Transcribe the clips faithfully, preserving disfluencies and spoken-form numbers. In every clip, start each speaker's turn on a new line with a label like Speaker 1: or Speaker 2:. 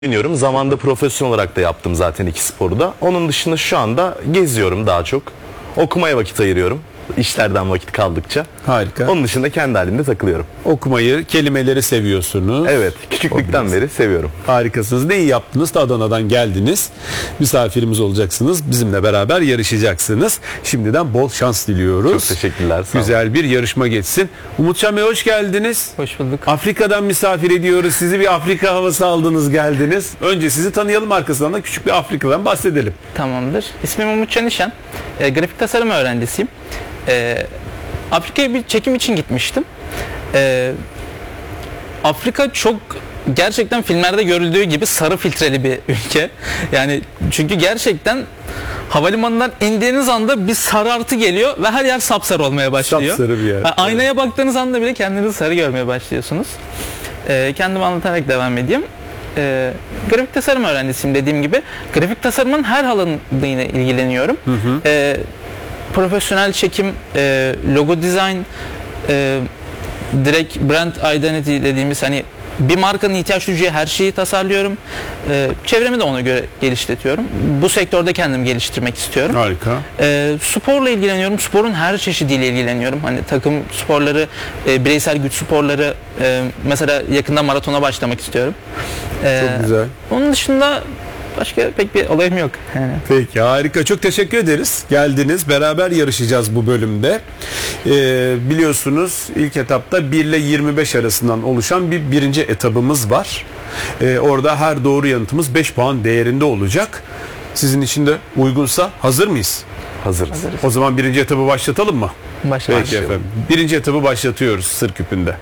Speaker 1: Oynuyorum. Zamanında profesyonel olarak da yaptım zaten iki sporu da. Onun dışında şu anda geziyorum daha çok. Okumaya vakit ayırıyorum. İşlerden vakit kaldıkça.
Speaker 2: Harika.
Speaker 1: Onun dışında kendi halimde takılıyorum.
Speaker 2: Okumayı, kelimeleri seviyorsunuz.
Speaker 1: Evet. Küçüklükten beri seviyorum.
Speaker 2: Harikasınız. Neyi yaptınız? Adana'dan geldiniz. Misafirimiz olacaksınız. Bizimle beraber yarışacaksınız. Şimdiden bol şans diliyoruz.
Speaker 1: Çok teşekkürler. Sağ
Speaker 2: Güzel
Speaker 1: olun.
Speaker 2: bir yarışma geçsin. Umutcan Bey hoş geldiniz.
Speaker 3: Hoş bulduk.
Speaker 2: Afrika'dan misafir ediyoruz. Sizi bir Afrika havası aldınız geldiniz. Önce sizi tanıyalım, arkasından da küçük bir Afrika'dan bahsedelim.
Speaker 3: Tamamdır. İsmim Umutcan İşen. E, grafik tasarım öğrencisiyim. E, Afrika'ya bir çekim için gitmiştim. E, Afrika çok gerçekten filmlerde görüldüğü gibi sarı filtreli bir ülke. Yani çünkü gerçekten havalimanından indiğiniz anda bir sarartı geliyor ve her yer sapsarı olmaya başlıyor.
Speaker 2: Sapsarı bir yer.
Speaker 3: Yani aynaya baktığınız anda bile kendinizi sarı görmeye başlıyorsunuz. E, kendimi anlatarak devam edeyim. E, grafik tasarım öğrencisiyim dediğim gibi. Grafik tasarımın her alanıyla ilgileniyorum. Hı hı. E, profesyonel çekim, e, logo design, e, direkt brand identity dediğimiz hani bir markanın ihtiyaç duyacağı her şeyi tasarlıyorum. E, çevremi de ona göre geliştiriyorum. Bu sektörde kendimi geliştirmek istiyorum.
Speaker 2: Harika.
Speaker 3: E, sporla ilgileniyorum. Sporun her çeşidiyle ilgileniyorum. Hani takım sporları, e, bireysel güç sporları, e, mesela yakında maratona başlamak istiyorum. E,
Speaker 2: Çok güzel.
Speaker 3: Onun dışında başka pek bir olayım yok. Yani.
Speaker 2: Peki, harika. Çok teşekkür ederiz. Geldiniz. Beraber yarışacağız bu bölümde. Ee, biliyorsunuz ilk etapta bir ile yirmi beş arasından oluşan bir birinci etabımız var. Ee, orada her doğru yanıtımız beş puan değerinde olacak. Sizin için de uygunsa hazır mıyız?
Speaker 1: Hazırız.
Speaker 3: Hazırız.
Speaker 2: O zaman birinci etabı başlatalım mı?
Speaker 3: Başlayalım.
Speaker 2: Peki efendim. Birinci etabı başlatıyoruz Sır Küpü'nde.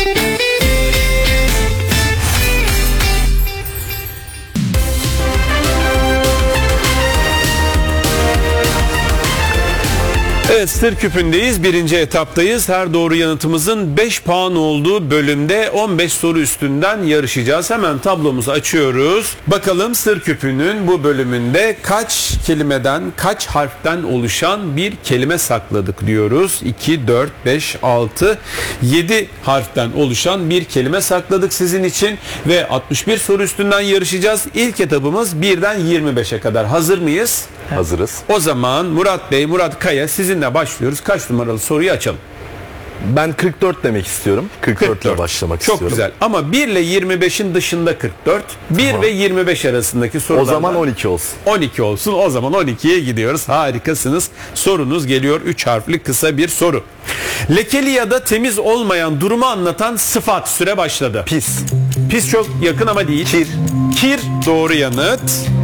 Speaker 2: Evet, Sır Küpü'ndeyiz. Birinci etaptayız. Her doğru yanıtımızın beş puan olduğu bölümde on beş soru üstünden yarışacağız. Hemen tablomuzu açıyoruz. Bakalım Sır Küpü'nün bu bölümünde kaç kelimeden, kaç harften oluşan bir kelime sakladık diyoruz. iki, dört, beş, altı, yedi harften oluşan bir kelime sakladık sizin için ve altmış bir soru üstünden yarışacağız. İlk etabımız birden yirmi beşe kadar. Hazır mıyız?
Speaker 1: Hazırız.
Speaker 2: O zaman Murat Bey, Murat Kaya sizinle başlıyoruz. Kaç numaralı soruyu açalım?
Speaker 1: Ben kırk dört demek istiyorum. kırk dört ile başlamak
Speaker 2: Çok
Speaker 1: istiyorum.
Speaker 2: Çok güzel. Ama bir ile yirmi beşin dışında kırk dört. bir
Speaker 1: Tamam.
Speaker 2: ve yirmi beş arasındaki sorulardan.
Speaker 1: O zaman on iki olsun.
Speaker 2: on iki olsun. O zaman on ikiye gidiyoruz. Harikasınız. Sorunuz geliyor. üç harfli kısa bir soru. Lekeli ya da temiz olmayan durumu anlatan sıfat. Süre başladı.
Speaker 1: Pis.
Speaker 2: Pis çok yakın ama değil.
Speaker 1: Kir.
Speaker 2: Kir doğru yanıt.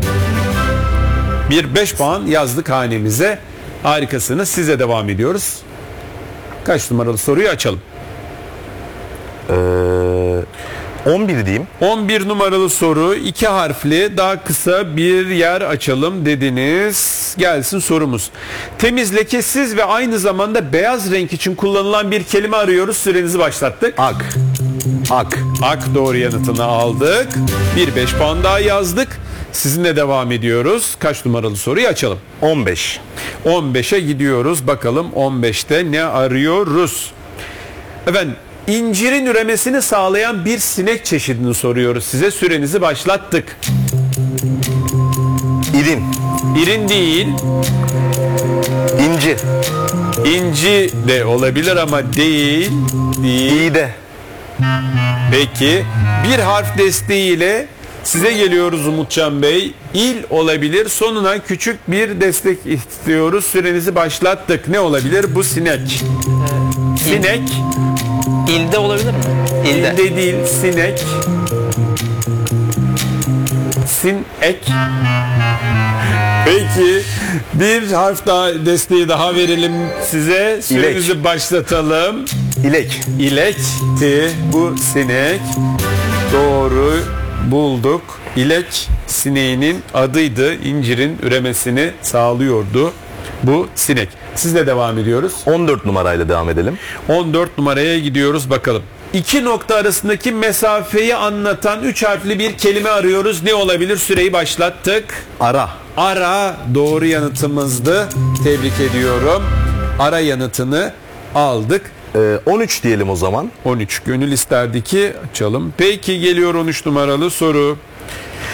Speaker 2: Bir beş puan yazdık hanemize. Harikasınız. Size devam ediyoruz. Kaç numaralı soruyu açalım?
Speaker 1: Ee, on bir diyeyim.
Speaker 2: on bir numaralı soru, iki harfli, daha kısa bir yer açalım dediniz. Gelsin sorumuz. Temiz, lekesiz ve aynı zamanda beyaz renk için kullanılan bir kelime arıyoruz. Sürenizi başlattık.
Speaker 1: Ak. Ak.
Speaker 2: Ak doğru yanıtını aldık. Bir beş puan daha yazdık. Sizinle devam ediyoruz. Kaç numaralı soruyu açalım?
Speaker 1: on beş.
Speaker 2: on beşe gidiyoruz. Bakalım on beşte ne arıyoruz? Efendim, incirin üremesini sağlayan bir sinek çeşidini soruyoruz size. Sürenizi başlattık.
Speaker 1: İrin.
Speaker 2: İrin değil.
Speaker 1: İnci.
Speaker 2: İnci de olabilir ama değil. Değil.
Speaker 1: İğde.
Speaker 2: Peki. Bir harf desteğiyle size geliyoruz Umutcan Bey. İl olabilir. Sonuna küçük bir destek istiyoruz. Sürenizi başlattık. Ne olabilir? Bu sinek. Sinek.
Speaker 3: İlde olabilir mi? İlde.
Speaker 2: İlde değil. Sinek. Sinek. Peki. Bir harf daha desteği daha verelim size. Sürenizi
Speaker 1: İlek.
Speaker 2: başlatalım.
Speaker 1: İlek.
Speaker 2: İlekti bu sinek. Doğru bulduk. İlek sineğinin adıydı. İncirin üremesini sağlıyordu bu sinek. Sizle devam ediyoruz.
Speaker 1: on dört numarayla devam edelim.
Speaker 2: on dört numaraya gidiyoruz bakalım. İki nokta arasındaki mesafeyi anlatan üç harfli bir kelime arıyoruz. Ne olabilir? Süreyi başlattık.
Speaker 1: Ara.
Speaker 2: Ara doğru yanıtımızdı. Tebrik ediyorum. Ara yanıtını aldık.
Speaker 1: Ee, on üç diyelim o zaman.
Speaker 2: on üç gönül isterdi ki açalım. Peki geliyor on üç numaralı soru.